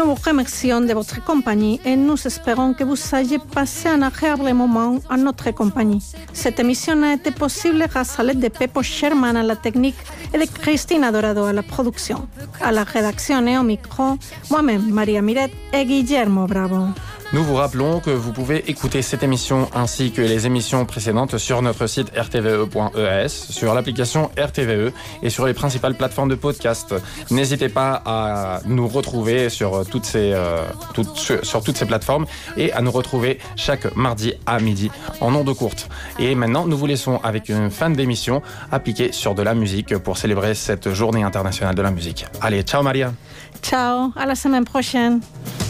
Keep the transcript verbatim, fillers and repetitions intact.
Nous vous remercions de votre compagnie et nous espérons que vous ayez passé un agréable moment en notre compagnie. Cette émission a été possible grâce à l'aide de Pepo Sherman à la technique et de Cristina Dorado à la production. À la rédaction et au micro, moi-même, Maria Miret et Guillermo Bravo. Nous vous rappelons que vous pouvez écouter cette émission ainsi que les émissions précédentes sur notre site r t v e point e a s, sur l'application R T V E et sur les principales plateformes de podcast. N'hésitez pas à nous retrouver sur toutes ces, euh, toutes, sur toutes ces plateformes et à nous retrouver chaque mardi à midi en ondes courtes. Et maintenant, nous vous laissons avec une fin d'émission appliquée sur de la musique pour célébrer cette journée internationale de la musique. Allez, ciao Maria. Ciao, à la semaine prochaine.